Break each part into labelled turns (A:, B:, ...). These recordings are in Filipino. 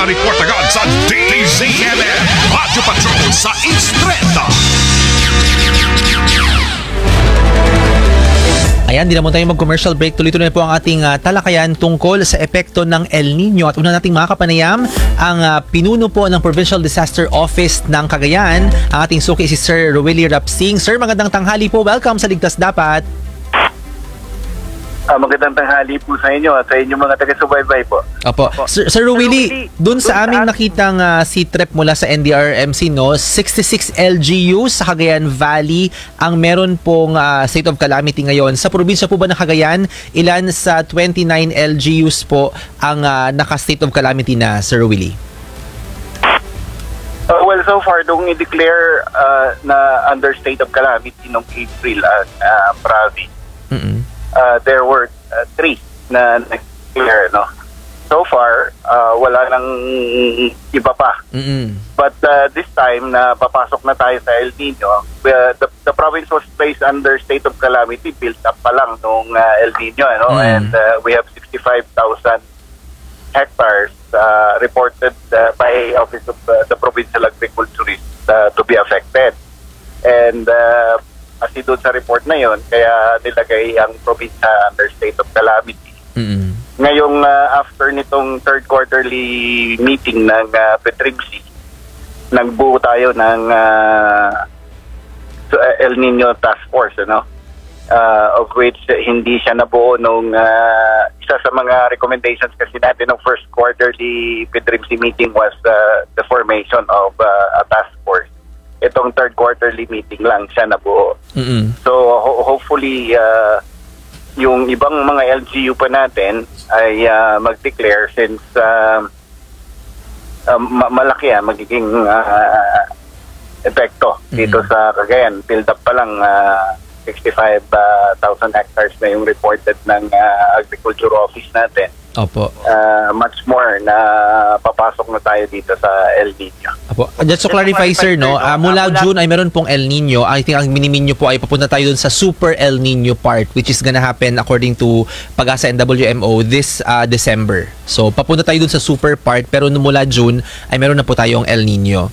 A: report agad sa DTZMM Radyo Patrol sa Istreta.
B: Ayan, di na muna tayo mag-commercial break. Tuloy-tuloy na po ang ating talakayan tungkol sa epekto ng El Nino. At una nating mga kapanayam, ang pinuno po ng Provincial Disaster Office ng Cagayan, ang ating suki si Sir Roelly Rapsing. Sir, magandang tanghali po. Welcome sa Ligtas Dapat.
C: Magandang tanghali po sa inyo at sa inyong mga taga-subaybay po.
B: Opo. Sir Roelly, dun sa aming nakitang C-trep mula sa NDRRMC, no, 66 LGUs sa Cagayan Valley ang meron pong state of calamity ngayon. Sa probinsya po ba ng Cagayan, ilan sa 29 LGUs po ang naka-state of calamity na, Sir Roelly?
C: Well, so far, nung i-declare na under state of calamity noong April ang province, there were 3 na nag-declare, no? So far, wala nang iba pa. But this time, na papasok na tayo sa El Nino, the province was placed under state of calamity, built up pa lang nung El Nino, no? And we have 65,000 hectares reported by Office of the Provincial Agriculturist to be affected. And kasi doon sa report na yon, kaya nilagay ang probinsya under state of calamity. Ngayong after nitong third quarterly meeting ng PETRIMSI, nagbuo tayo ng El Nino Task Force, ano? Of which hindi siya nabuo nung isa sa mga recommendations kasi natin ng first quarterly PETRIMSI meeting was the formation of a task force. Itong third quarterly meeting lang siya nabuo. So hopefully yung ibang mga LGU pa natin ay mag-declare since malaki magiging epekto dito sa Cagayan. Build up pa lang 65,000 hectares na yung reported ng Agriculture Office natin.
B: Opo.
C: Much more na papasok na tayo dito sa El Nino.
B: Opo. Just to clarify, sir, no, mula June ay meron pong El Nino. I think ang minimin nyo po ay papunta tayo dun sa Super El Nino part, which is gonna happen according to Pag-asa and WMO this December. So papunta tayo dun sa super part, pero mula June ay meron na po tayong El Nino.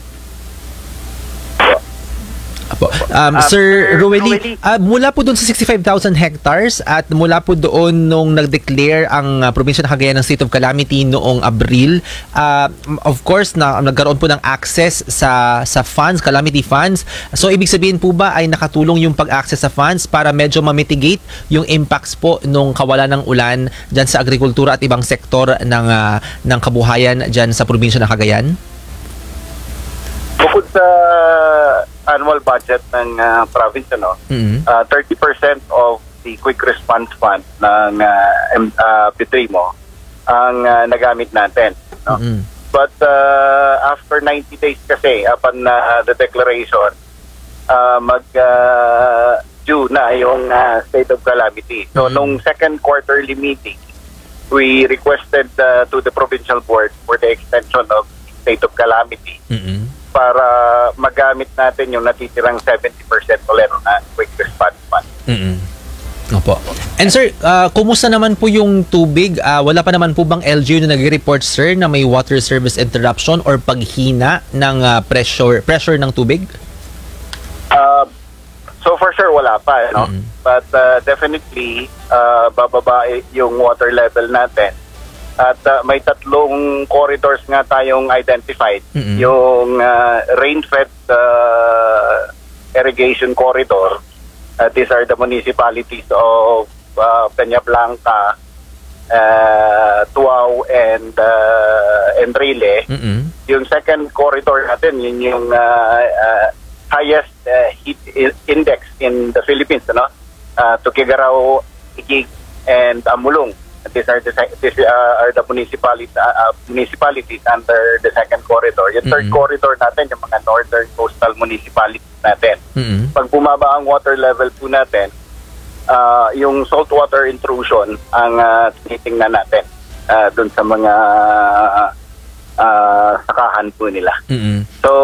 B: Sir Roelly, mula po doon sa 65,000 hectares at mula po doon nung nag-declare ang probinsya ng Cagayan ng state of calamity noong Abril, of course nagkaroon po ng access sa funds, calamity funds. So ibig sabihin po ba ay nakatulong yung pag-access sa funds para medyo ma-mitigate yung impacts po nung kawalan ng ulan dyan sa agrikultura at ibang sektor ng kabuhayan dyan sa probinsya ng Cagayan?
C: Bukod sa annual budget ng province, 30% of the quick response fund ng PETRIMO ang nagamit natin. No? But after 90 days kasi, upon the declaration, mag-due na yung state of calamity. So, nung second quarterly meeting, we requested to the provincial board for the extension of state of calamity para magamit natin yung natitirang 70% ulit na quick response fund.
B: Opo. And sir, kumusta naman po yung tubig? Wala pa naman po bang LGU na nag-report, sir, na may water service interruption or paghina ng pressure ng tubig?
C: So for sure, wala pa. No? But definitely, bababa yung water level natin. At may 3 corridors nga tayong identified. Yung rain-fed irrigation corridor. These are the municipalities of Peñablanca, Tuao, and Enrile. Yung second corridor natin, yun yung highest heat index in the Philippines, Tuguegarao, Iquig, and Amulong. These are the municipalities under the second corridor. Yung third corridor natin, yung mga northern coastal municipalities natin. Pag bumaba ang water level po natin, yung saltwater intrusion ang tinitingnan natin dun sa mga sakahan po nila. So,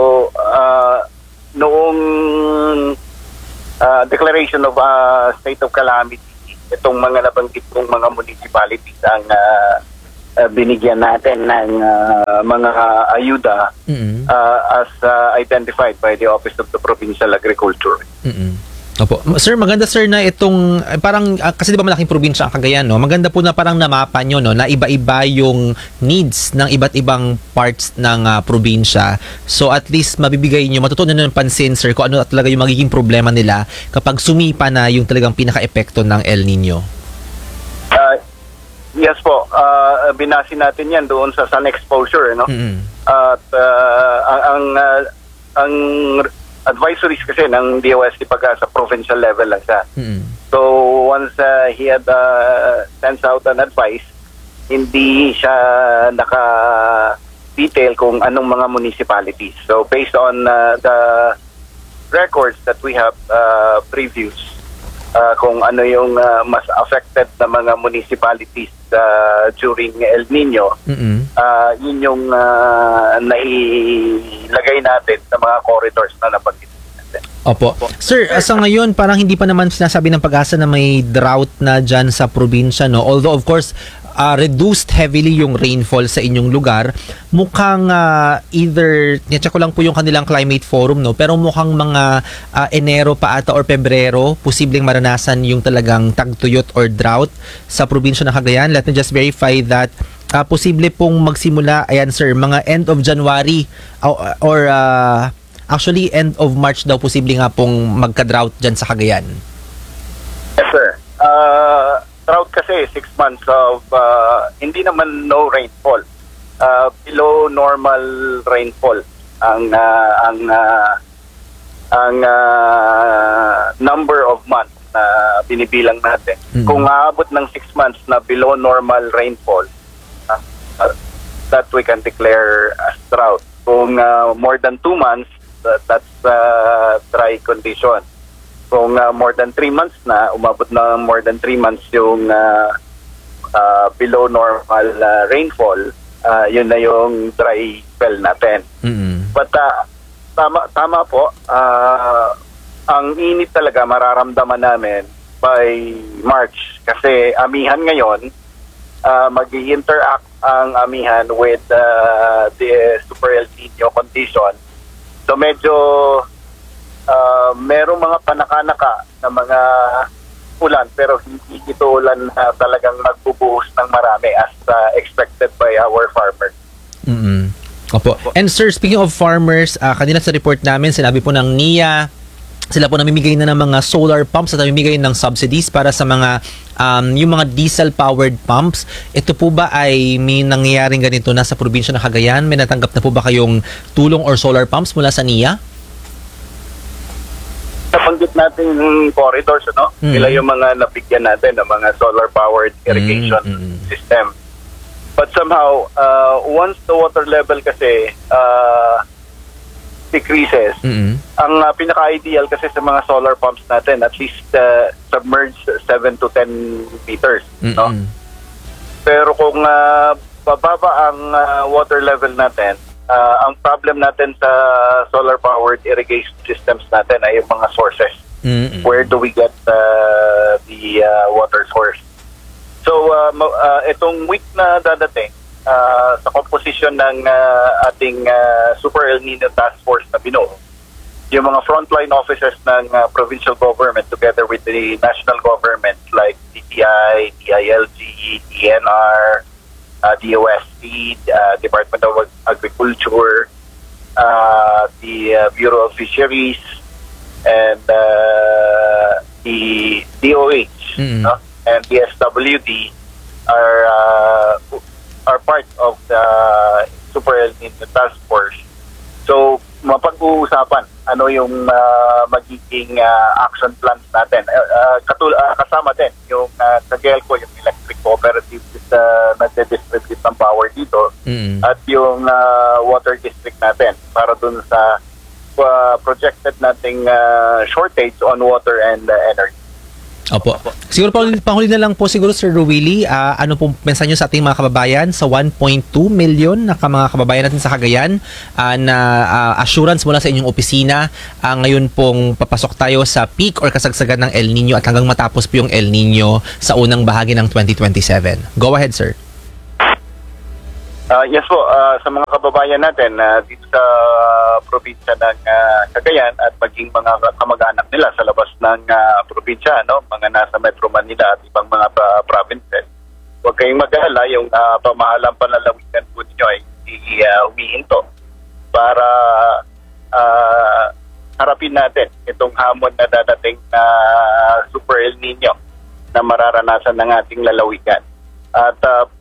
C: noong declaration of state of calamity, itong mga nabanggit kong mga municipalities ang binigyan natin ng mga ayuda as identified by the Office of the Provincial Agriculture.
B: Opo. Sir, maganda sir na itong parang kasi di ba malaking probinsya ang Cagayan, no? Maganda po na parang namapa nyo, no, na iba-iba yung needs ng iba't ibang parts ng probinsya. So at least mabibigay nyo, matutunan nyo ng pansin sir kung ano talaga yung magiging problema nila kapag sumipa na yung talagang pinaka-epekto ng El Nino.
C: Yes po, binasi natin yan doon sa sun exposure, no? At ang advisories kasi ng DOST pag sa provincial level lang siya. So once he had sends out an advice, hindi siya naka-detail kung anong mga municipalities. So based on the records that we have previous, kung ano yung mas affected na mga municipalities during El Nino, yun yung nailagay natin sa mga corridors na nabanggit natin.
B: Opo. Sir, sa ngayon, parang hindi pa naman sinasabi ng Pag-asa na may drought na dyan sa probinsya, no? Although, of course, reduced heavily yung rainfall sa inyong lugar. Mukhang either, check ko lang po yung kanilang climate forum, no? Pero mukhang mga Enero pa ata or Pebrero, posibleng maranasan yung talagang tagtuyot or drought sa probinsya ng Cagayan. Let me just verify that posible pong magsimula, ayan sir, mga end of January or actually end of March daw posible nga pong magka-drought dyan sa Cagayan.
C: Yes sir. Drought kasi 6 months of hindi naman no rainfall, below normal rainfall ang number of months na binibilang natin. Kung aabot ng 6 months na below normal rainfall, that we can declare as drought. Kung more than 2 months, that's dry condition. Kung more than 3 months na, umabot na more than 3 months yung below normal rainfall, yun na yung dry spell natin. But tama po, ang init talaga mararamdaman namin by March kasi amihan ngayon, mag-interact ang amihan with the Super El Nino condition. So medyo merong mga panaka-naka na mga ulan pero hindi ito ulan na talagang magbubuhos ng marami as expected by our farmers.
B: Opo. And sir, speaking of farmers, kanina sa report namin, sinabi po ng NIA, sila po namimigay na ng mga solar pumps at namimigay ng subsidies para sa mga yung mga diesel-powered pumps. Ito po ba ay may nangyayaring ganito na sa probinsya ng Cagayan? May natanggap na po ba kayong tulong or solar pumps mula sa NIA?
C: Nabanggit natin yung corridors, no? Sila yung mga nabigyan natin ng mga solar-powered irrigation system. But somehow, once the water level kasi decreases, ang pinaka-ideal kasi sa mga solar pumps natin, at least submerge 7 to 10 meters. No? Pero kung bababa ang water level natin, ang problem natin sa solar-powered irrigation systems natin ay yung mga sources. Where do we get the water source? So, itong week na dadating, sa composition ng ating Super El Nino Task Force na binuo, yung mga frontline officers ng provincial government together with the national government like DTI, DILG, DNR, DOST, Department of Agriculture, the Bureau of Fisheries, and the DOH, and the SWD are part of the Super El Nino Task Force. So, mapag-uusapan ano yung magiging action plans natin. Kasama din yung Tagelco, yung electric cooperative na nagde-distribute ng power dito, at yung water district natin para dun sa projected nating shortage on water and energy.
B: Opo. Siguro panghuli na lang po siguro Sir Ruwili, ano pong mensahe nyo sa ating mga kababayan sa 1.2 million na mga kababayan natin sa Cagayan na assurance mula sa inyong opisina, ngayon pong papasok tayo sa peak or kasagsagan ng El Nino at hanggang matapos po yung El Nino sa unang bahagi ng 2027. Go ahead, sir.
C: Yes po, sa mga kababayan natin dito sa probinsya ng Cagayan at maging mga kamag-anak nila sa labas ng probinsya, no? Mga nasa Metro Manila at ibang mga provinces. Huwag kayong mag-alala, yung pamahalang panlalawigan po ninyo ay humihinto para harapin natin itong hamon na dadating na Super El Nino na mararanasan ng ating lalawigan. At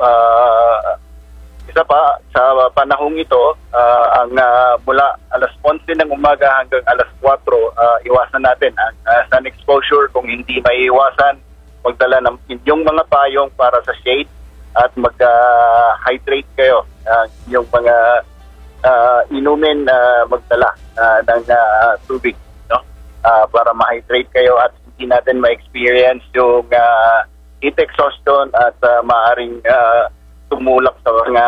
C: isa pa, sa panahong ito, ang mula alas 11 ng umaga hanggang alas 4, iwasan natin ang sun exposure. Kung hindi maiiwasan, magdala ng inyong mga payong para sa shade at mag-hydrate kayo. Yung mga inumin, magdala ng tubig, no? Para ma-hydrate kayo at hindi natin ma-experience yung heat exhaustion at maaring tumulak sa mga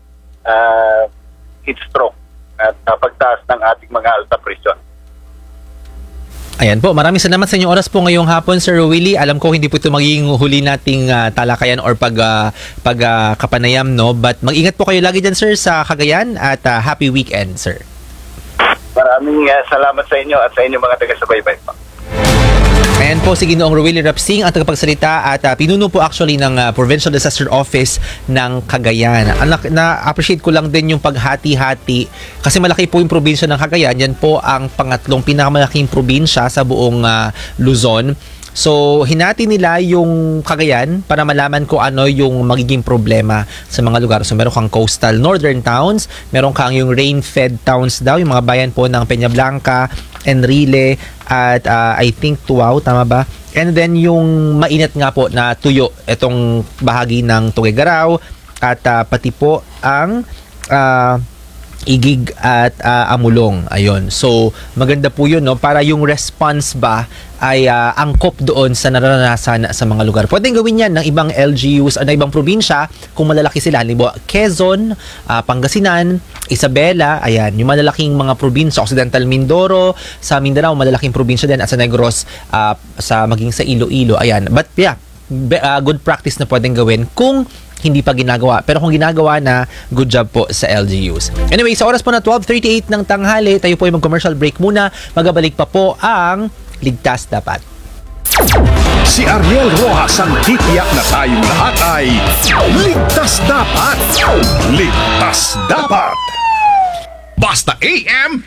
C: heat stroke at pagtaas ng ating mga alta pressure.
B: Ayan po, maraming salamat sa inyong oras po ngayong hapon, Sir Willie. Alam ko hindi po ito magiging huli nating talakayan or pagkapanayam, no? But mag-ingat po kayo lagi dyan, sir, sa Cagayan at happy weekend, sir.
C: Maraming salamat sa inyo at sa inyong mga taga-subaybay po.
B: Ayan po si Ginoong Ruwili Rapsing ang tagapagsalita at pinuno po actually ng Provincial Disaster Office ng Cagayan. Na-appreciate ko lang din yung paghati-hati kasi malaki po yung probinsya ng Cagayan. Yan po ang pangatlong pinakamalaking probinsya sa buong Luzon. So, hinati nila yung Cagayan para malaman ko ano yung magiging problema sa mga lugar. So, meron kang coastal northern towns, meron kang yung rain-fed towns daw, yung mga bayan po ng Peñablanca, Enrile, at I think Tuaw, tama ba? And then yung mainit nga po na tuyo, itong bahagi ng Tuguegarao, at pati po ang Igig at Amulong. Ayun. So, maganda po yun, no? Para yung response ba ay angkop doon sa naranasan sa mga lugar. Pwedeng gawin yan ng ibang LGUs o ng ibang probinsya kung malalaki sila. Halimbawa, Quezon, Pangasinan, Isabela, ayan. Yung malalaking mga probinsya, Occidental Mindoro, sa Mindanao, malalaking probinsya din, at sa Negros, maging sa Iloilo, ayan. But yeah, good practice na pwedeng gawin kung hindi pa ginagawa. Pero kung ginagawa na, good job po sa LGUs. Anyway, sa oras po na 12:38 ng tanghali, tayo po ay mag-commercial break muna. Magabalik pa po ang Ligtas Dapat.
A: Si Ariel Rojas ang titiyak na tayong lahat ay Ligtas Dapat. Ligtas Dapat. Basta AM,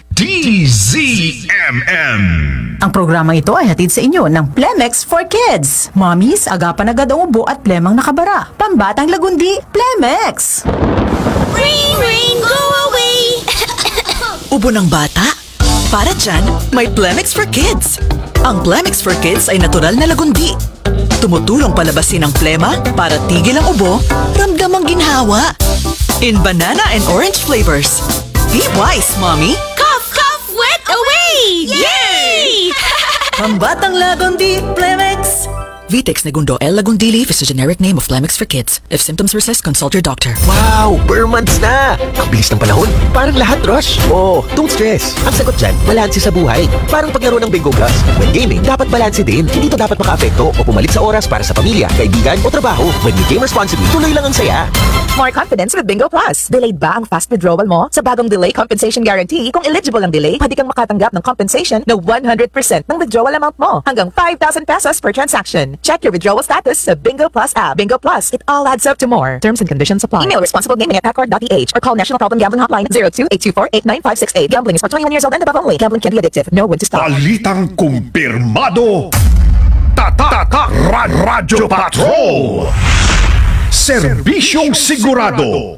A: DZMM.
D: Ang programa ito ay hatid sa inyo ng Plemex for Kids. Mommies, agapan agad ang ubo at plemang nakabara. Pambatang lagundi, Plemex!
E: Rain, rain, go away!
F: Ubo ng bata? Para dyan, may Plemex for Kids. Ang Plemex for Kids ay natural na lagundi. Tumutulong palabasin ang plema para tigil ang ubo, ramdam ang ginhawa. In banana and orange flavors. Be wise, Mommy!
E: Cough, cough, wet away! Yay!
F: Pambatang lagundi, Plemex! Vitex Negundo L. Lagundili is a generic name of Plemex for kids. If symptoms persist, consult your doctor.
G: Wow! Bare months na! Ang bilis ng panahon. Parang lahat rush. Oh, don't stress. Ang sagot dyan, balanse sa buhay. Parang paglaro ng Bingo Plus. When gaming, dapat balanse din. Hindi to dapat maka-apekto o pumalit sa oras para sa pamilya, kaibigan o trabaho. When you game responsibly, tuloy lang ang saya.
D: More confidence with Bingo Plus. Delayed ba ang fast withdrawal mo? Sa bagong delay compensation guarantee, kung eligible ang delay, pwede kang makatanggap ng compensation na 100% ng withdrawal amount mo. Hanggang 5,000 pesos per transaction. Check your withdrawal status sa Bingo Plus app. Bingo Plus, it all adds up to more. Terms and conditions apply. Email responsiblegaming@accord.ph or call National Problem Gambling Hotline 02-824-89568. Gambling is for 21 years old and above only. Gambling can be addictive. Know when to stop.
A: Balitang kumpirmado. Tatak Radyo Patrol. Serbisyong sigurado.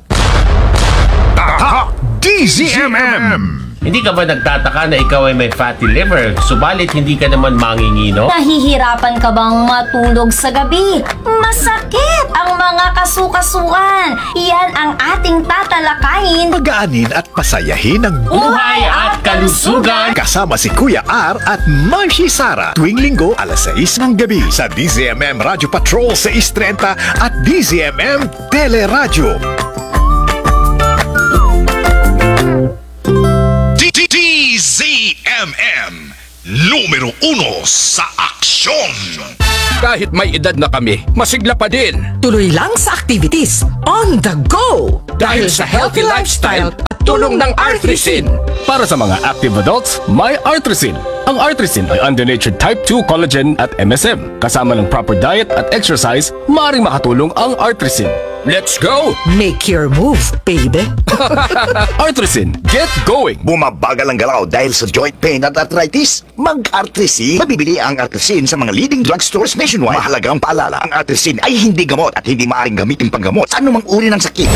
A: Tatak DZMM.
H: Hindi ka ba nagtataka na ikaw ay may fatty liver, subalit hindi ka naman mangingino?
E: Nahihirapan ka bang matulog sa gabi? Masakit ang mga kasukasuan. Yan ang ating tatalakayin.
A: Pagaanin at pasayahin ang
H: Buhay at kalusugan!
A: kasama si Kuya R at Marcy Sara tuwing linggo alas 6 ng gabi sa DZMM Radio Patrol sa 6:30 at DZMM Teleradyo. DZMM numero 1 sa aksyon. Proteksyon!
I: Kahit may edad na kami, masigla pa din.
F: Tuloy lang sa activities. On the go!
I: Dahil sa healthy lifestyle at tulong ng Artrisin.
J: Para sa mga active adults, may Artrisin. Ang Artrisin ay undonatured type 2 collagen at MSM. Kasama ng proper diet at exercise, maaaring makatulong ang Artrisin.
I: Let's go!
F: Make your move, baby.
J: Artrisin, get going!
A: Bumabagal ang galaw dahil sa joint pain at arthritis? Mag-Artrisin. Mabibili ang Artrisin sa mga leading drugstores nationwide. Mahalagang paalala, ang Artrisin ay hindi gamot at hindi maaaring gamitin panggamot sa anumang uri ng sakit.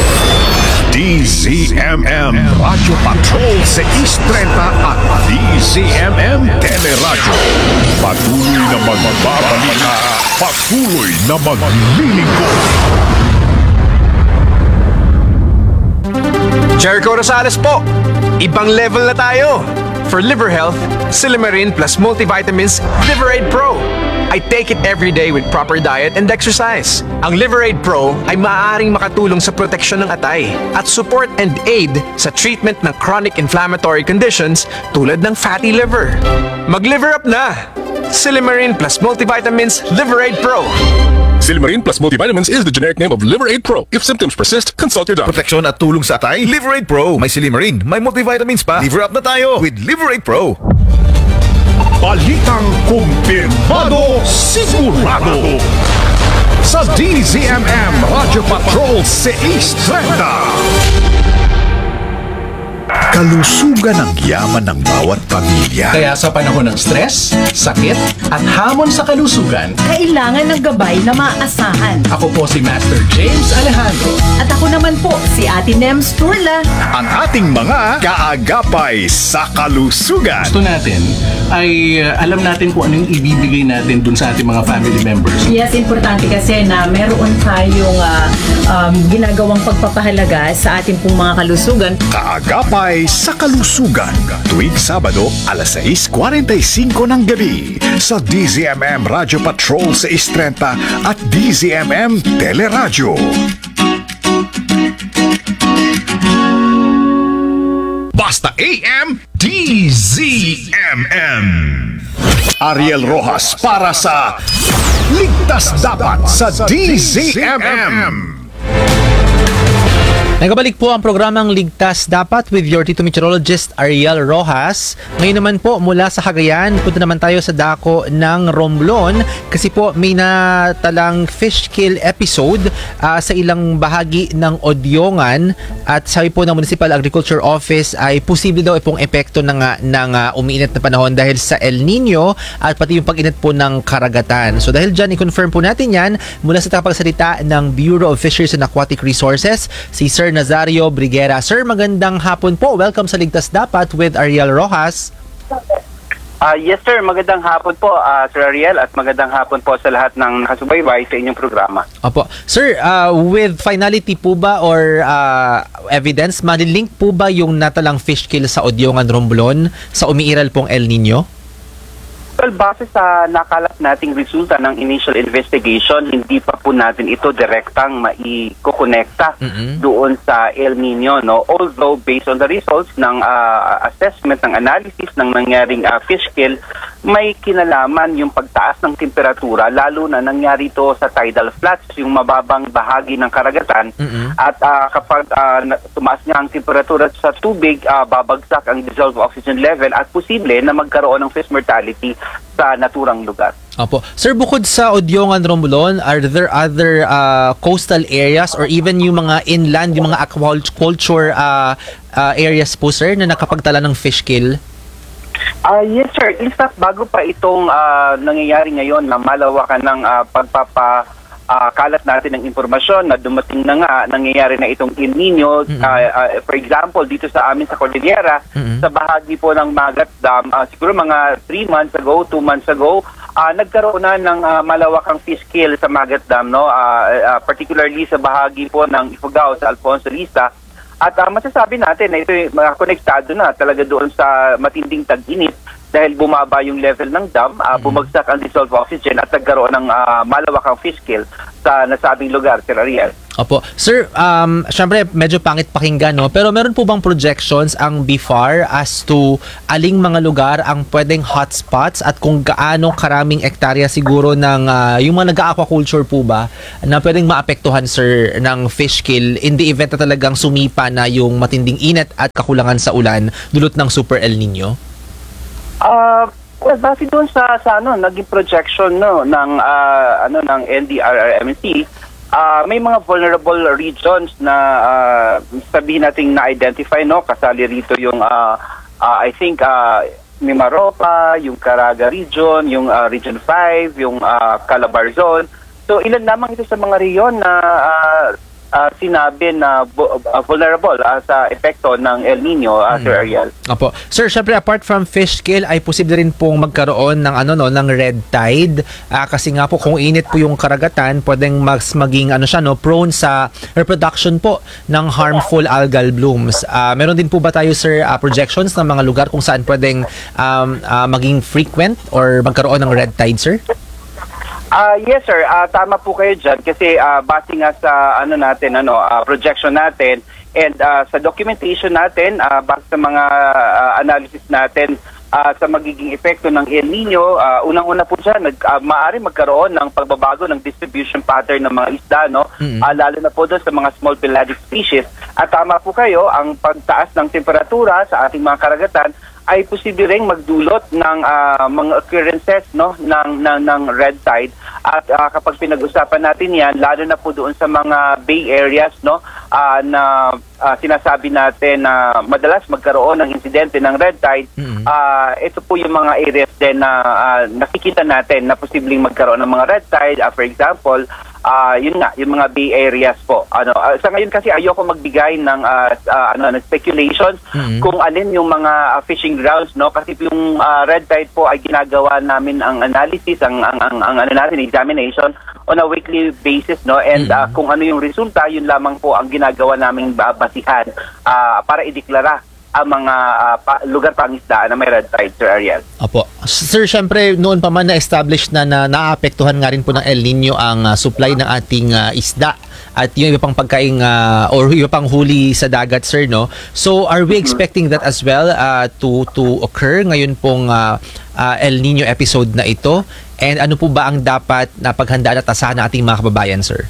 A: DZMM Radyo Patrol sa East 30 at DZMM Teleradyo. Patuloy na magbabalita, patuloy na maglilingkod.
K: Jericho Rosales po! Ibang level na tayo! For liver health, Silimarin plus multivitamins Liverade Pro. I take it every day with proper diet and exercise. Ang Liverade Pro ay maaaring makatulong sa proteksyon ng atay at support and aid sa treatment ng chronic inflammatory conditions tulad ng fatty liver. Mag-liver up na! Silimarin plus multivitamins Liverade Pro.
J: Silimarin plus multivitamins is the generic name of Liverade Pro. If symptoms persist, consult your doctor.
A: Proteksyon at tulong sa atay, Liverade Pro. May Silimarin, may multivitamins pa. Liver up na tayo with Liverade Pro. Balitang kumpirmado, sigurado. Sa DZMM Radyo Patrol sa East 30. Kalusugan ang yaman ng bawat pamilya.
L: Kaya sa panahon ng stress, sakit, at hamon sa kalusugan,
M: kailangan ng gabay na maaasahan.
L: ako po si Master James Alejandro.
M: At ako naman po si Ate Nems Turla.
A: Ang ating mga kaagapay sa kalusugan.
L: Gusto natin ay alam natin kung anong ibibigay natin dun sa ating mga family members.
M: Yes, importante kasi na meron tayong ginagawang pagpapahalaga sa ating pong mga kalusugan.
A: Kaagapay sa kalusugan. Tuwing Sabado, alas 6:45 ng gabi sa DZMM Radyo Patrol sa East 30 at DZMM Teleradyo. Basta AM, DZMM. Ariel Rojas para sa Ligtas Dapat sa DZMM.
B: Nagabalik po ang programang Ligtas Dapat with your Tito Meteorologist Ariel Rojas. Ngayon naman po mula sa Cagayan, punta naman tayo sa dako ng Romblon kasi po may natalang fish kill episode sa ilang bahagi ng Odyongan at sabi po ng Municipal Agriculture Office ay posible daw pong epekto ng umiinit na panahon dahil sa El Nino at pati yung pag-init po ng karagatan. So dahil dyan, i-confirm po natin yan mula sa tagapagsalita ng Bureau of Fisheries and Aquatic Resources, si Sir Nazario Briguera. Sir, magandang hapon po. Welcome sa Ligtas Dapat with Ariel Rojas.
C: Yes sir, magandang hapon po Sir Ariel at magandang hapon po sa lahat ng nakasubaybay sa inyong programa.
B: Opo. Sir, with finality po ba or evidence, malilink po ba yung natalang fish kill sa Odyongan, Romblon sa umiiral pong El Nino?
C: Well, base sa nakalat nating resulta ng initial investigation, hindi pa po natin ito direktang maikukonekta doon sa El Nino. No? Although, based on the results ng assessment, ng analysis ng nangyaring fish kill, may kinalaman yung pagtaas ng temperatura, lalo na nangyari ito sa tidal flats, yung mababang bahagi ng karagatan. At kapag tumaas nga ang temperatura sa tubig, babagsak ang dissolved oxygen level at posible na magkaroon ng fish mortality sa naturang lugar.
B: Opo. Sir, bukod sa Odyongan, Romblon, are there other coastal areas or even yung mga inland, yung mga aquaculture areas po, sir, na nakapagtala ng fish kill?
C: Yes sir, in fact bago pa itong nangyayari ngayon na malawakan ng pagpapakalat natin ng impormasyon na dumating na nga, nangyayari na itong El Nino, for example dito sa amin sa Cordillera, sa bahagi po ng Magat Dam, siguro mga 3 months ago, 2 months ago, nagkaroon na ng malawakang fish kill sa Magat Dam, no? Particularly sa bahagi po ng Ifugao sa Alfonso Lista. At masasabi natin na ito konektado na talaga doon sa matinding tag-init dahil bumaba yung level ng dam, bumagsak ang dissolved oxygen at nagkaroon ng malawakang fish kill. sa nasabing lugar, Sir Ariel.
B: Opo. Sir, syempre medyo pangit pakinggan, no? Pero meron po bang projections ang BIFAR as to aling mga lugar ang pwedeng hotspots at kung gaano karaming ektarya siguro ng yung mga nag-aquaculture po ba na pwedeng maapektuhan, sir, ng fish kill in the event na talagang sumipa na yung matinding init at kakulangan sa ulan dulot ng Super El Nino?
C: Well, base doon sa naging projection ng NDRRMC, may mga vulnerable regions na sabihin nating na-identify, kasali rito yung I think Mimaropa, yung Caraga region, yung Region 5, yung Calabar zone. So ilan lamang ito sa mga reyon na sinabi na vulnerable sa epekto ng El Nino, Sir Ariel.
B: Opo. Sir, syempre apart from fish kill ay posible rin pong magkaroon ng ng red tide kasi nga po kung init po yung karagatan, pwedeng maging prone sa reproduction po ng harmful algal blooms. Meron din po ba tayo, sir, projections ng mga lugar kung saan pwedeng maging frequent or magkaroon ng red tide, sir?
C: Yes, sir. Tama po kayo dyan kasi base nga sa projection natin and sa documentation natin, base sa mga analysis natin sa magiging epekto ng El Nino, unang-una po dyan, maaari magkaroon ng pagbabago ng distribution pattern ng mga isda, lalo na po doon sa mga small pelagic species. At tama po kayo, ang pagtaas ng temperatura sa ating mga karagatan ay posible ring magdulot ng mga occurrences ng red tide at kapag pinag-usapan natin yan lalo na po doon sa mga bay areas na sinasabi natin na madalas magkaroon ng insidente ng red tide, ito po yung mga areas din na nakikita natin na posibleng magkaroon ng mga red tide. For example, yun nga, yung mga bay areas po. Sa ngayon kasi ayoko magbigay ng speculations kung alin yung mga fishing grounds, kasi yung red tide po ay ginagawa namin ang analysis, ang examination on a weekly basis, and kung ano yung resulta, yun lamang po ang ginagawa naming basihan para ideklara ang mga lugar pangisdaan na may red tide, Sir Ariel.
B: Opo. Sir, syempre noon pa man na-establish na naapektuhan nga rin po ng El Nino ang supply ng ating isda at yung iba pang pagkain or iba pang huli sa dagat, sir, no? So are we expecting that as well to occur ngayon pong El Nino episode na ito? And ano po ba ang dapat na paghandaan at asahan ng ating mga kababayan, sir?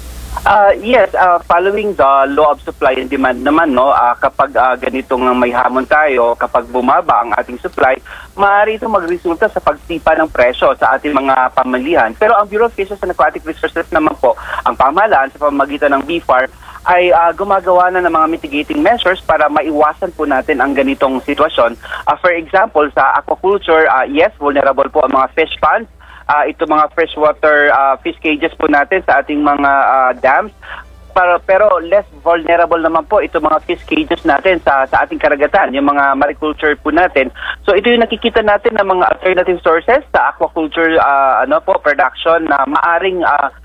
C: Yes, following the law of supply and demand naman, kapag ganitong may hamon tayo, kapag bumaba ang ating supply, maaari ito magresulta sa pagsipa ng presyo sa ating mga pamilihan. Pero ang Bureau of Fisheries and Aquatic Resources naman po, ang pamahalaan sa pamamagitan ng BIFAR, ay gumagawa na ng mga mitigating measures para maiwasan po natin ang ganitong sitwasyon. For example, sa aquaculture, yes, vulnerable po ang mga fish ponds, ito mga freshwater fish cages po natin sa ating mga dams. Pero less vulnerable naman po ito mga fish cages natin sa ating karagatan, yung mga mariculture po natin. So ito yung nakikita natin ng mga alternative sources sa aquaculture production na maaring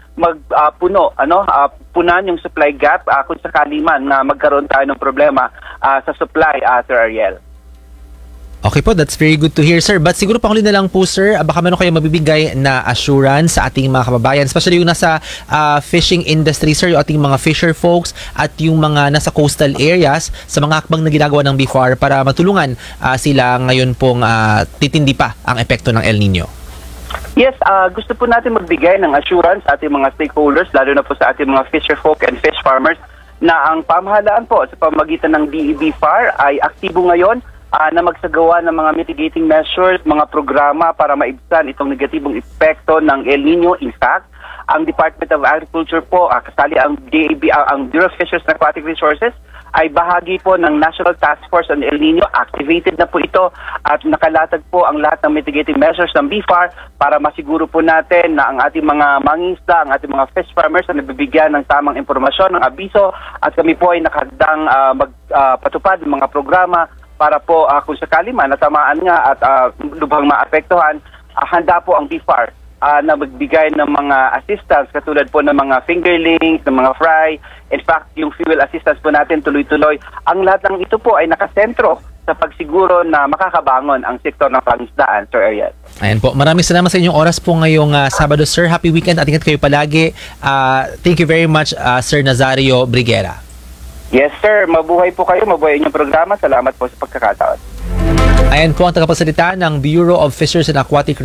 C: punan yung supply gap kung sakali man na magkaroon tayo ng problema sa supply, Sir Ariel.
B: Okay po, that's very good to hear, sir. But siguro panghuli na lang po, sir, baka meron kayo mabibigay na assurance sa ating mga kababayan, especially yung nasa fishing industry, sir, yung ating mga fisher folks at yung mga nasa coastal areas sa mga hakbang na ginagawa ng BIFAR para matulungan sila ngayon pong titindi pa ang epekto ng El Nino.
C: Yes, gusto po natin magbigay ng assurance sa ating mga stakeholders, lalo na po sa ating mga fisher folk and fish farmers, na ang pamahalaan po sa pamamagitan ng DEBFAR ay aktibo ngayon na magsagawa ng mga mitigating measures, mga programa para maibsan itong negatibong epekto ng El Nino. In fact, ang Department of Agriculture po, kasali ang DAB, ang Bureau of Fisheries and Aquatic Resources, ay bahagi po ng National Task Force on El Nino. Activated na po ito at nakalatag po ang lahat ng mitigating measures ng BIFAR para masiguro po natin na ang ating mga mangingisda, ang ating mga fish farmers na nabibigyan ng tamang impormasyon, ng abiso, at kami po ay nakahadang magpatupad ng mga programa para po kung sakali man natamaan nga at lubhang maapektuhan, handa po ang BIFAR na magbigay ng mga assistance katulad po ng mga fingerlings, ng mga fry. In fact, yung fuel assistance po natin tuloy-tuloy. Ang lahat ng ito po ay nakasentro sa pagsiguro na makakabangon ang sektor ng pangisdaan, Sir Ariel.
B: Ayan po. Maraming salamat sa inyong oras po ngayong Sabado, sir. Happy weekend at ingat kayo palagi. Thank you very much, Sir Nazario Briguera.
C: Yes, sir. Mabuhay po kayo. Mabuhay inyong programa. Salamat po sa pagkakataon.
B: Ayan po ang tagapagsalita ng Bureau of Fisheries and Aquatic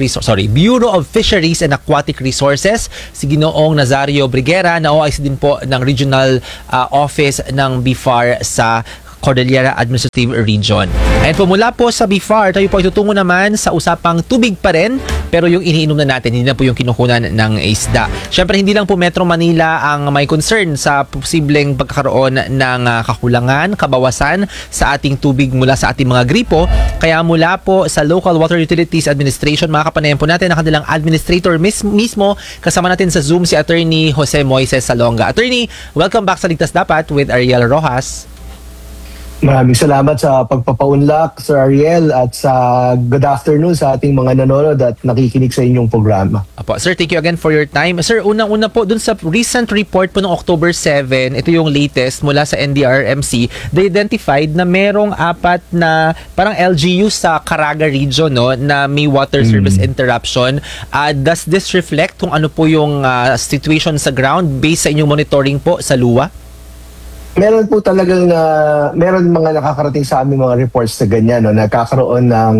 B: Resources, si Ginoong Nazario Briguera, na OIC din po ng Regional Office ng BIFAR sa Cordillera Administrative Region. Ayan po, mula po sa BIFAR, tayo po ay tutungo naman sa usapang tubig pa rin, pero yung iniinom na natin, hindi na po yung kinukunan ng isda. Siyempre, hindi lang po Metro Manila ang may concern sa posibleng pagkakaroon ng kakulangan, kabawasan sa ating tubig mula sa ating mga gripo. Kaya mula po sa Local Water Utilities Administration, makakapanayan po natin ang kanilang administrator mismo. Kasama natin sa Zoom si Attorney Jose Moises Salonga. Attorney, welcome back sa Ligtas Dapat with Ariel Rojas.
N: Maraming salamat sa pagpapaunlak, Sir Ariel, at sa good afternoon sa ating mga nanonood at nakikinig sa inyong programa.
B: Apo, sir, thank you again for your time. Sir, unang-una po, dun sa recent report po ng October 7, ito yung latest mula sa NDRMC, they identified na merong 4 na parang LGU sa Caraga region, no, na may water service interruption. Does this reflect kung ano po yung situation sa ground based sa inyong monitoring po sa LUWA?
N: Meron po talagang meron mga nakakarating sa aming mga reports na ganyan, no, nagkakaroon ng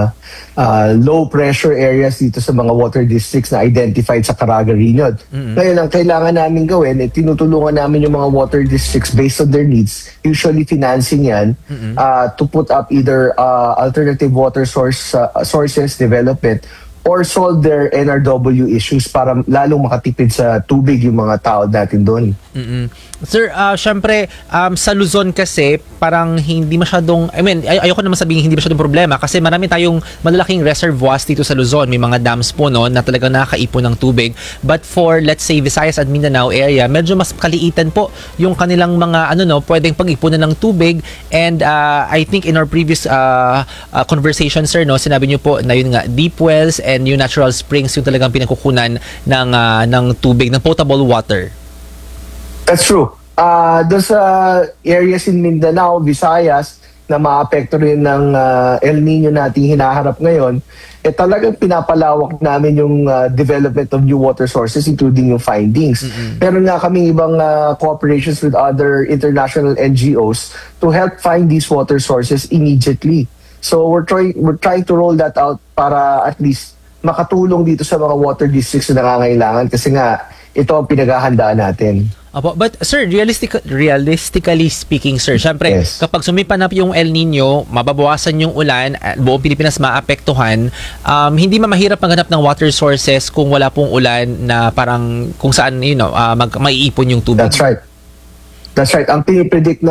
N: low pressure areas dito sa mga water districts na identified sa Caraga region. Ngayon, ang kailangan namin gawin, tinutulungan namin yung mga water districts based on their needs, usually financing yan, to put up either alternative water sources development or solve their NRW issues para lalong makatipid sa tubig yung mga tao natin doon.
B: Sir, syempre, sa Luzon kasi, parang hindi masyadong, ayoko naman sabihin hindi masyadong problema kasi marami tayong malalaking reservoirs dito sa Luzon. May mga dams po, no, na talagang nakakaipon ng tubig. But for, let's say, Visayas at Mindanao area, medyo mas kaliitan po yung kanilang mga, pwedeng pag-ipunan ng tubig. And I think in our previous conversation, sir, no, sinabi niyo po na yun nga, deep wells and yung natural springs yung talagang pinagkukunan ng tubig, ng potable water.
N: That's true. Doon sa areas in Mindanao, Visayas, na maapekto rin ng El Nino nating hinaharap ngayon, talagang pinapalawak namin yung development of new water sources, including yung findings. Pero nga kaming ibang cooperations with other international NGOs to help find these water sources immediately. So we're trying to roll that out para at least makatulong dito sa mga water districts na nangangailangan kasi nga ito ang pinaghahandaan natin.
B: Apo, but sir, realistically speaking, sir, syempre, kapag sumipa na yung El Nino, mababawasan yung ulan, buong Pilipinas maapektuhan, hindi mahirap maghanap ng water sources kung wala pong ulan na parang kung saan, maiipon yung tubig.
N: That's right. That's right. Ang pinipredict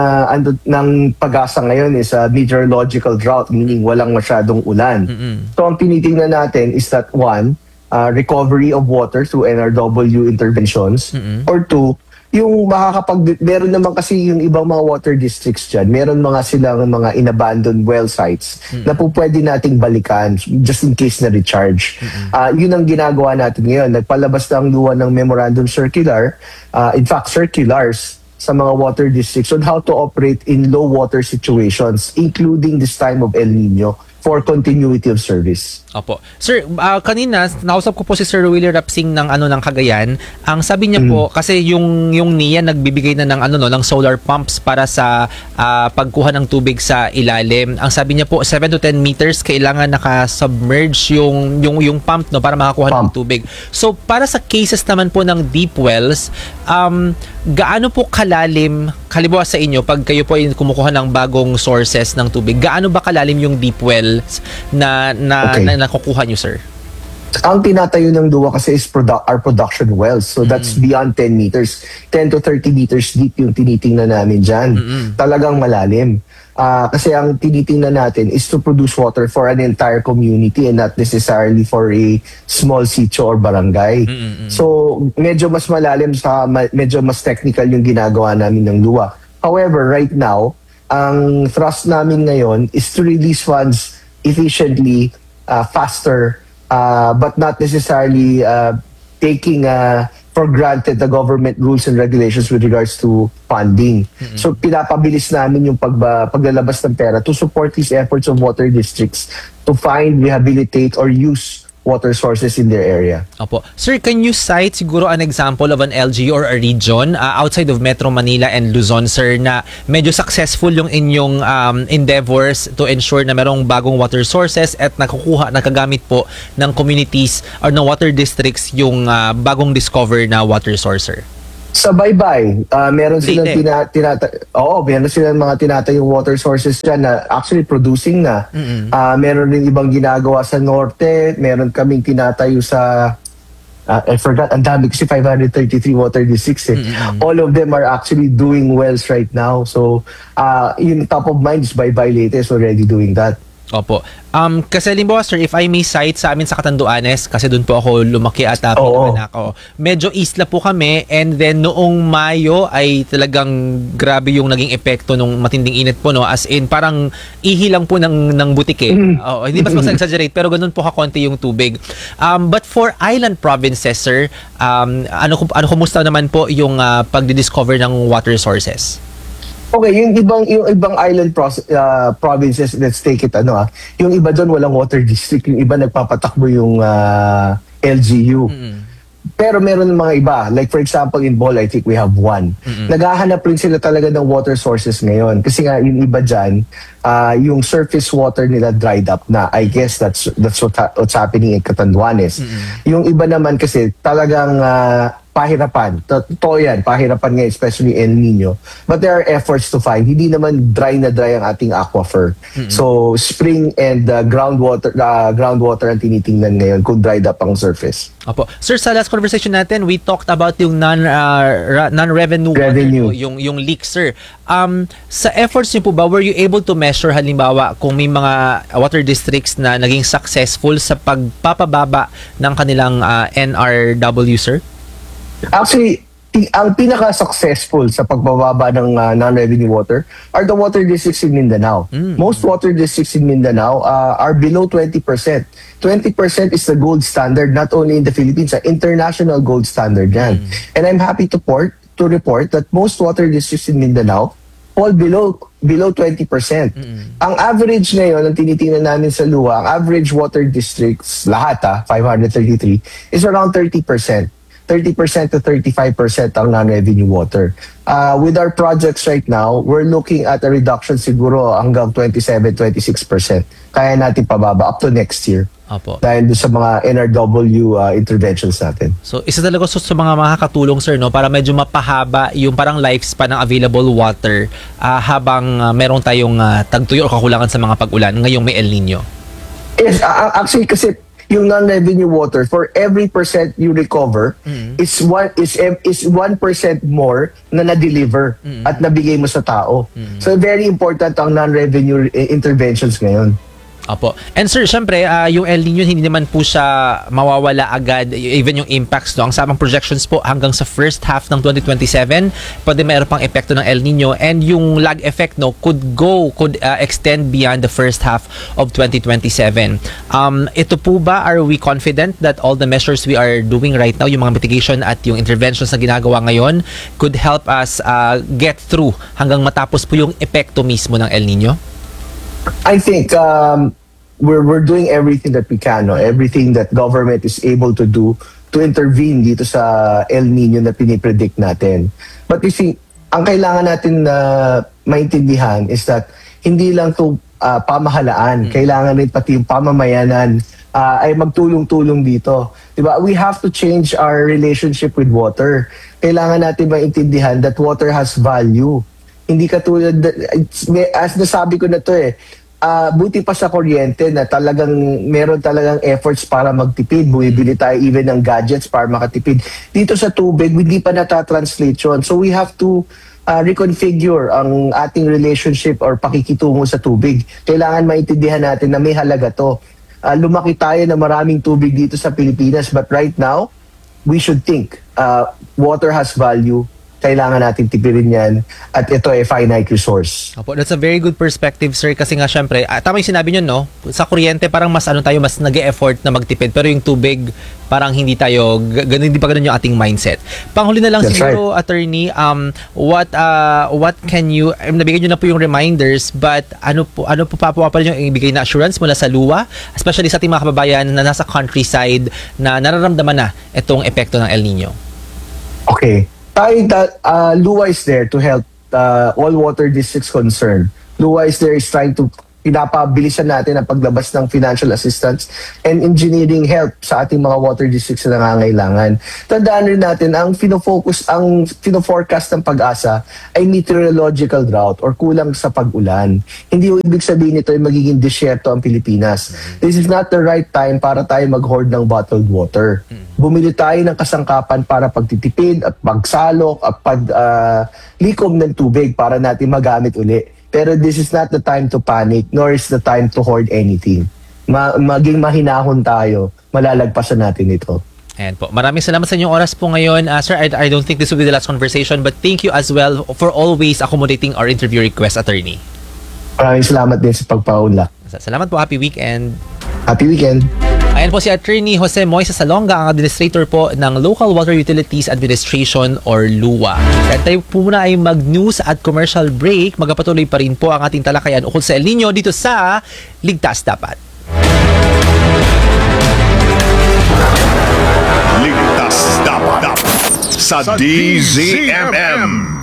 N: ng pag-asa ngayon is a meteorological drought, meaning walang masyadong ulan. So ang tinitingnan natin is that one, recovery of water through NRW interventions, or two, yung meron naman kasi yung ibang mga water districts dyan, meron mga silang mga inabandoned well sites na po pwede nating balikan just in case na recharge. Yun ang ginagawa natin ngayon. Nagpalabas na ang luwa ng memorandum circular, in fact circulars, sa mga water districts on how to operate in low water situations, including this time of El Nino, for continuity of service.
B: Opo. Sir, kanina nausap ko po si Sir Willie Rapsing ng Cagayan. Ang sabi niya po kasi yung NIA nagbibigay na ng solar pumps para sa pagkuha ng tubig sa ilalim. Ang sabi niya po 7 to 10 meters kailangan naka-submerge yung pump, no, para makakuha ng tubig. So para sa cases naman po ng deep wells, gaano po kalalim, halimbawa sa inyo pag kayo po ay kumukuha ng bagong sources ng tubig, gaano ba kalalim yung deep wells na nakukuha nyo, sir?
N: Ang tinatayo ng DUWA kasi is our production wells. So that's beyond 10 meters. 10 to 30 meters deep yung tinitingnan namin dyan. Talagang malalim. Kasi ang tinitingnan natin is to produce water for an entire community and not necessarily for a small sitio or barangay. So medyo mas malalim, medyo mas technical yung ginagawa namin ng DUWA. However, right now, ang thrust namin ngayon is to release funds efficiently, faster, but not necessarily taking for granted the government rules and regulations with regards to funding. So pinapabilis namin yung paglalabas ng pera to support these efforts of water districts to find, rehabilitate, or use water sources in their area.
B: Opo. Sir, can you cite siguro an example of an LGU or a region outside of Metro Manila and Luzon, sir, na medyo successful yung inyong endeavors to ensure na merong bagong water sources at nakagamit po ng communities or ng water districts yung bagong discover na water source, sir?
N: Sa Baybay, meron silang meron silang mga tinatayong water sources dyan na actually producing na. Meron rin ibang ginagawa sa norte, meron kaming tinatayo sa I forgot, ang dami kasi 533 water districts eh. All of them are actually doing wells right now. So, yung top of mind is Baybay Leyte is already doing that.
B: Opo. Kasi halimbawa, sir, if I may cite sa amin sa Catanduanes, kasi doon po ako lumaki at pinanganak ako. Medyo isla po kami, and then noong Mayo ay talagang grabe yung naging epekto nung matinding init po, no? As in, parang ihi lang po ng butike. Hindi mas exaggerate, pero ganun po kakonti yung tubig. But for island provinces, sir, kumusta naman po yung pagdi-discover ng water sources?
N: Okay, yung ibang island provinces, let's take it yung iba doon walang water district, yung iba nagpapatakbo yung LGU. Pero meron ng mga iba, like for example in Bohol, I think we have one. Naghahanap rin sila talaga ng water sources ngayon kasi nga yung iba dyan, yung surface water nila dried up na. I guess that's what's happening in Catanduanes. Yung iba naman kasi talagang pahirapan. Totoo yan, pahirapan nga, especially El Nino. But there are efforts to find. Hindi naman dry na dry ang ating aquifer. So, spring and groundwater ang tinitingnan ngayon kung dried up ang surface.
B: Opo. Sir, sa last conversation natin, we talked about yung non-revenue water, yung leak, sir. Sa efforts niyo po ba, were you able to measure halimbawa kung may mga water districts na naging successful sa pagpapababa ng kanilang NRW, sir?
N: Actually, ang pinaka-successful sa pagbababa ng non-revenue water are the water districts in Mindanao. Most water districts in Mindanao are below 20%. 20% is the gold standard, not only in the Philippines, international gold standard yan. And I'm happy to report that most water districts in Mindanao fall below 20%. Ang average ngayon, ang tinitingnan namin sa luwa, ang average water districts, lahat 533, is around 30%. 30% to 35% ang non-revenue water. With our projects right now, we're looking at a reduction siguro hanggang 27-26%. Kaya natin pababa up to next year.
B: Opo.
N: Dahil sa mga NRW interventions natin.
B: So, isa talaga sa mga makakatulong, sir, no, para medyo mapahaba yung parang lifespan ng available water habang meron tayong tagtuyo o kakulangan sa mga pag-ulan ngayong may El Nino.
N: Yes, actually kasi yung non-revenue water, for every percent you recover, is 1% more na na-deliver at nabigay mo sa tao. So very important ang non-revenue interventions ngayon.
B: Opo. And sir, syempre, yung El Nino hindi naman po siya mawawala agad, even yung impacts, no? Ang samang projections po hanggang sa first half ng 2027, pwede mayroon pang epekto ng El Nino, and yung lag effect, no, could extend beyond the first half of 2027. Ito po ba, are we confident that all the measures we are doing right now, yung mga mitigation at yung interventions na ginagawa ngayon, could help us get through hanggang matapos po yung epekto mismo ng El Nino?
N: I think we're doing everything that we can, no? Everything that government is able to do to intervene dito sa El Nino na pinipredict natin. But you see, ang kailangan natin maintindihan is that hindi lang to pamahalaan, kailangan rin pati yung pamamayanan ay magtulong-tulong dito. Diba? We have to change our relationship with water. Kailangan natin maintindihan that water has value. Hindi katulad, as nasabi ko na to buti pa sa kuryente na talagang meron talagang efforts para magtipid. Bumibili tayo even ng gadgets para makatipid. Dito sa tubig, hindi pa natatranslate yun. So we have to reconfigure ang ating relationship or pakikitungo sa tubig. Kailangan maintindihan natin na may halaga to. Lumaki tayo na maraming tubig dito sa Pilipinas, but right now, we should think water has value. kailangan natin tipirin yan at ito ay finite resource.
B: Opo, that's a very good perspective, sir, kasi nga syempre, tama yung sinabi nyo, no? Sa kuryente parang mas mas nag-e-effort na magtipid, pero yung tubig parang hindi tayo hindi pa ganun yung ating mindset. Panghuli na lang
N: That's
B: siguro, attorney, what can you, nabigyan nyo na po yung reminders, but ano po pa yung ibigay na assurance mula sa LUWA, especially sa ating mga kababayan na nasa countryside na nararamdaman na itong epekto ng El Nino?
N: Okay. LUWA is there to help all water districts concerned. LUWA is there is trying to pinapabilisan natin ang paglabas ng financial assistance and engineering help sa ating mga water districts na nangangailangan. Tandaan rin natin, ang fino-forecast ng Pag-asa ay meteorological drought or kulang sa pag-ulan. Hindi yung ibig sabihin nito ay magiging disyerto ang Pilipinas. This is not the right time para tayo mag-hoard ng bottled water. Bumili tayo ng kasangkapan para pagtitipid at pagsalok at paglikom ng tubig para natin magamit uli. Pero this is not the time to panic, nor is the time to hoard anything. Maging mahinahon tayo, malalagpasan natin ito.
B: Ayan po. Maraming salamat sa inyong oras po ngayon. Sir, I don't think this will be the last conversation, but thank you as well for always accommodating our interview request, attorney.
N: Maraming salamat din sa pagpaunlak.
B: Salamat po. Happy weekend.
N: Happy weekend.
B: Ayan po si Attorney Jose Moises Salonga, ang administrator po ng Local Water Utilities Administration or LUWA. At tayo po muna ay mag-news at commercial break. Magpatuloy pa rin po ang ating talakayan ukol sa El Nino dito sa Ligtas Dapat.
A: Ligtas Dapat sa DZMM.